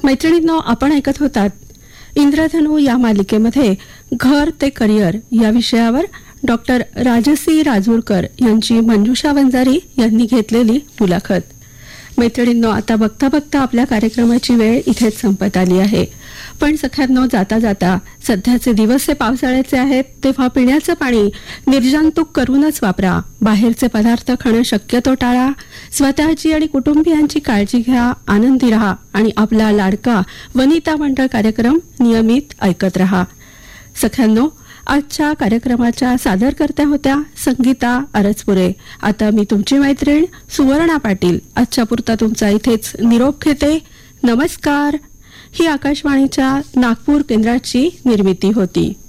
मैत्रिणींनो, आपण ऐकत होतात इंद्रधनू या मालिकेमध्ये घर ते करिअर या विषयावर डॉक्टर राजसी राजूरकर यांची मंजुषा वंजारी यांनी घेतलेली मुलाखत. मैत्रिणींनो, आता बघता बघता आपल्या कार्यक्रमाची वेळ इथेच संपत आली आहे. पण सख्यांनो, जाता जाता सध्याचे दिवस हे पावसाळ्याचे आहेत, तेव्हा पिण्याचं पाणी निर्जंतुक करूनच वापरा. बाहेरचे पदार्थ खाणं शक्यतो टाळा. स्वतःची आणि कुटुंबियांची काळजी घ्या, आनंदी राहा आणि आपला लाडका वनिता मंडळ कार्यक्रम नियमित ऐकत राहा. सख्यांनो, आजच्या कार्यक्रमाच्या सादरकर्त्या होत्या संगीता अरजपुरे. आता मी तुमची मैत्रीण सुवर्णा पाटील आजच्या पुरता तुमचा इथेच निरोप घेते. नमस्कार. ही आकाशवाणीच्या नागपूर केंद्राची निर्मिती होती.